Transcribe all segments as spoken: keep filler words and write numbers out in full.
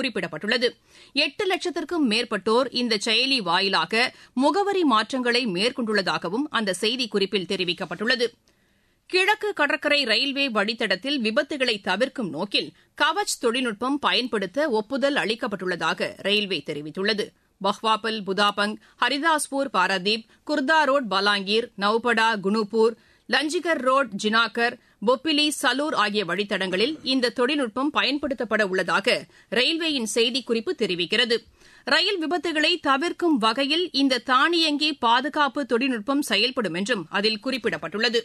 குறிப்பிடப்பட்டுள்ளது. எட்டு லட்சத்திற்கும் மேற்பட்டோர் இந்த செயலி வாயிலாக முகவரி மாற்றங்களை மேற்கொண்டுள்ளதாகவும் அந்த செய்திக்குறிப்பில் தெரிவிக்கப்பட்டுள்ளது. கிழக்கு கடற்கரை ரயில்வே வழித்தடத்தில் விபத்துகளை தவிர்க்கும் நோக்கில் கவச் தொழில்நுட்பம் பயன்படுத்த ஒப்புதல் அளிக்கப்பட்டுள்ளதாக ரயில்வே தெரிவித்துள்ளது. பஹ்வாபல், புதாபங், ஹரிதாஸ்பூர், பாராதீப், குர்தா ரோட், பலாங்கீர், நவ்படா, குனுப்பூர், லஞ்சிகர் ரோட், ஜினாகர், பொப்பிலி, சலூர் ஆகிய வழித்தடங்களில் இந்த தொழில்நுட்பம் பயன்படுத்தப்பட உள்ளதாக ரயில்வேயின் செய்திக்குறிப்பு தெரிவிக்கிறது. ரயில் விபத்துகளை தவிர்க்கும் வகையில் இந்த தானியங்கி பாதுகாப்பு தொழில்நுட்பம் செயல்படும் என்றும் அதில் குறிப்பிடப்பட்டுள்ளது.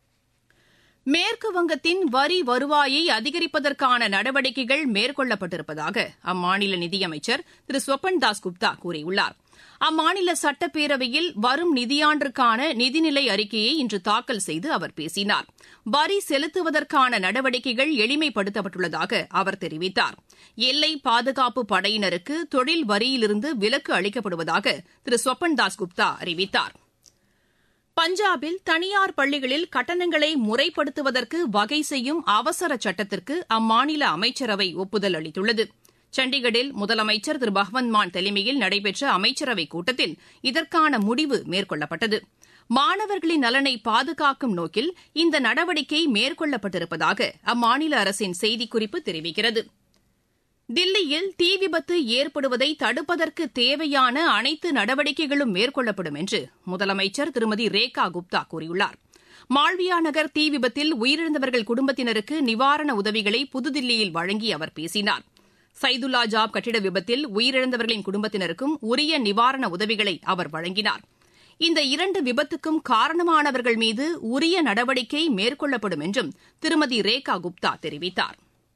மேற்குவங்கத்தின் வரி வருவாயை அதிகரிப்பதற்கான நடவடிக்கைகள் மேற்கொள்ளப்பட்டிருப்பதாக அம்மாநில நிதியமைச்சர் திரு ஸ்வபன் தாஸ் குப்தா கூறியுள்ளார். அம்மாநில சட்டப்பேரவையில் வரும் நிதியாண்டிற்கான நிதிநிலை அறிக்கையை இன்று தாக்கல் செய்து அவர் பேசினார். வரி செலுத்துவதற்கான நடவடிக்கைகள் எளிமைப்படுத்தப்பட்டுள்ளதாக அவர் தெரிவித்தார். எல்லை பாதுகாப்பு படையினருக்கு தொழில் வரியிலிருந்து விலக்கு அளிக்கப்படுவதாக திரு ஸ்வபன் தாஸ் குப்தா அறிவித்தார். பஞ்சாபில் தனியார் பள்ளிகளில் கட்டணங்களை முறைப்படுத்துவதற்கு வகை செய்யும் அவசர சட்டத்திற்கு அம்மாநில அமைச்சரவை ஒப்புதல் அளித்துள்ளது. சண்டிகரில் முதலமைச்சர் திரு பகவந்த் மான் தலைமையில் நடைபெற்ற அமைச்சரவைக் கூட்டத்தில் இதற்கான முடிவு மேற்கொள்ளப்பட்டது. மாணவர்களின் நலனை பாதுகாக்கும் நோக்கில் இந்த நடவடிக்கை மேற்கொள்ளப்பட்டிருப்பதாக அம்மாநில அரசின் செய்திக்குறிப்பு தெரிவிக்கிறது. தில்லியில் தீ விபத்து ஏற்படுவதை தடுப்பதற்கு தேவையான அனைத்து நடவடிக்கைகளும் மேற்கொள்ளப்படும் என்று முதலமைச்சர் திருமதி ரேகா குப்தா கூறியுள்ளார். மால்வியா நகர் தீ விபத்தில் உயிரிழந்தவர்கள் குடும்பத்தினருக்கு நிவாரண உதவிகளை புதுதில்லியில் வழங்கி அவர் பேசினார். சைதுல்லா ஜாப் கட்டிட விபத்தில் உயிரிழந்தவர்களின் குடும்பத்தினருக்கும் உரிய நிவாரண உதவிகளை அவர் வழங்கினார். இந்த இரண்டு விபத்துக்கும் காரணமானவர்கள் மீது உரிய நடவடிக்கை மேற்கொள்ளப்படும் என்றும் திருமதி ரேகா குப்தா தெரிவித்தார்.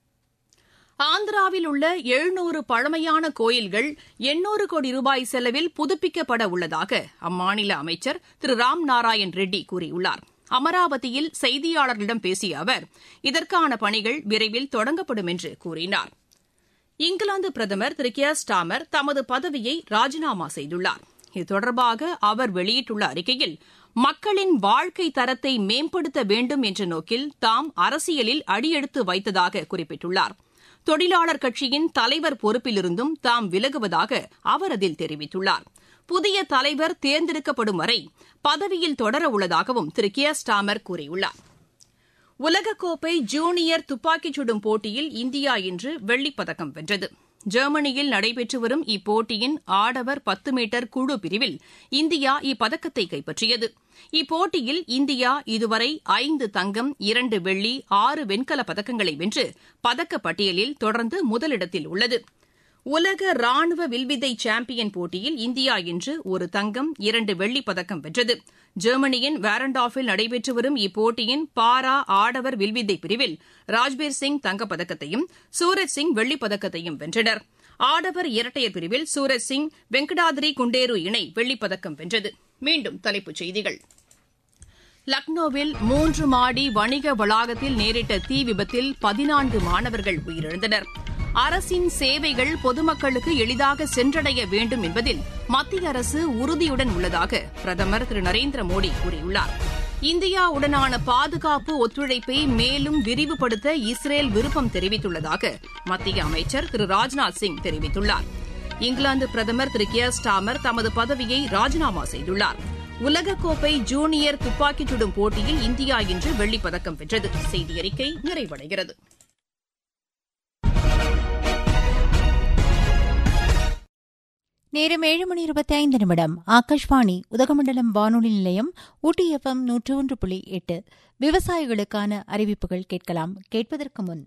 ஆந்திராவில் உள்ள எழுநூறு பழமையான கோயில்கள் எண்ணூறு கோடி ரூபாய் செலவில் புதுப்பிக்கப்பட உள்ளதாக அம்மாநில அமைச்சர் திரு ராம் நாராயண் ரெட்டி கூறியுள்ளார். அமராவதியில் செய்தியாளர்களிடம் பேசிய அவர் இதற்கான பணிகள் விரைவில் தொடங்கப்படும் என்று கூறினார். இங்கிலாந்து பிரதமர் திரு கியர் ஸ்டாமர் தமது பதவியை ராஜினாமா செய்துள்ளார். இது தொடர்பாக அவர் வெளியிட்டுள்ள அறிக்கையில் மக்களின் வாழ்க்கை தரத்தை மேம்படுத்த வேண்டும் என்ற நோக்கில் தாம் அரசியலில் அடியெடுத்து வைத்ததாக குறிப்பிட்டுள்ளார். தொழிலாளர் கட்சியின் தலைவர் பொறுப்பிலிருந்தும் தாம் விலகுவதாக அவர் அதில் தெரிவித்துள்ளார். புதிய தலைவர் தேர்ந்தெடுக்கப்படும் வரை பதவியில் தொடர உள்ளதாகவும் திரு கியர் ஸ்டாமர் கூறியுள்ளார். உலகக்கோப்பை ஜூனியர் துப்பாக்கிச் சுடும் போட்டியில் இந்தியா இன்று வெள்ளிப்பதக்கம் வென்றது. ஜெர்மனியில் நடைபெற்று வரும் இப்போட்டியின் ஆடவர் பத்து மீட்டர் குழு பிரிவில் இந்தியா இப்பதக்கத்தை கைப்பற்றியது. இப்போட்டியில் இந்தியா இதுவரை ஐந்து தங்கம், இரண்டு வெள்ளி, ஆறு வெண்கலப் பதக்கங்களை வென்று பதக்கப் பட்டியலில் தொடர்ந்து முதலிடத்தில் உள்ளது. உலக ராணுவ வில்வித்தை சாம்பியன் போட்டியில் இந்தியா இன்று ஒரு தங்கம், இரண்டு வெள்ளிப் பதக்கம் வென்றது. ஜெர்மனியின் வேரண்டாஃபில் நடைபெற்று வரும் இப்போட்டியின் பாரா ஆடவர் வில்வித்தை பிரிவில் ராஜ்பீர் சிங் தங்கப்பதக்கத்தையும் சூரஜ் சிங் வெள்ளிப் பதக்கத்தையும் வென்றனர். ஆடவர் இரட்டையர் பிரிவில் சூரஜ் சிங், வெங்கடாதிரி குண்டேரு இணை வெள்ளிப் பதக்கம் வென்றது. மீண்டும் தலைப்புச் செய்திகள். லக்னோவில் மூன்று மாடி வணிக வளாகத்தில் நேரிட்ட தீ விபத்தில் பதினான்கு மாணவர்கள் உயிரிழந்தனர். அரசின் சேவைகள் பொதுமக்களுக்கு எளிதாக சென்றடைய வேண்டும் என்பதில் மத்திய அரசு உறுதியுடன் உள்ளதாக பிரதமர் திரு நரேந்திர மோடி கூறியுள்ளார். இந்தியாவுடனான பாதுகாப்பு ஒத்துழைப்பை மேலும் விரிவுபடுத்த இஸ்ரேல் விருப்பம் தெரிவித்துள்ளதாக மத்திய அமைச்சர் திரு ராஜ்நாத் சிங் தெரிவித்துள்ளார். இங்கிலாந்து பிரதமர் திரு கியர் ஸ்டாமர் தமது பதவியை ராஜினாமா செய்துள்ளார். உலகக்கோப்பை ஜூனியர் துப்பாக்கிச் சுடும் போட்டியில் இந்தியா இன்று வெள்ளிப் பதக்கம் வென்றது. செய்தியறிக்கை நிறைவடைகிறது. நேரம் ஏழு மணி இருபத்தி ஐந்து நிமிடம். ஆகாஷ்வாணி உதகமண்டலம் வானொலி நிலையம், ஊட்டி எஃப்எம் நூற்று ஒன்று புள்ளி எட்டு. விவசாயிகளுக்கான அறிவிப்புகள் கேட்கலாம். கேட்பதற்கு முன்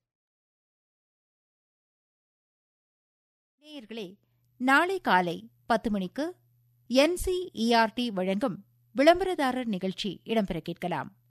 நேயர்களே, நாளை காலை பத்து மணிக்கு என்சிஇஆர்டி வழங்கும் விளம்பரதாரர் நிகழ்ச்சி இடம்பெற கேட்கலாம்.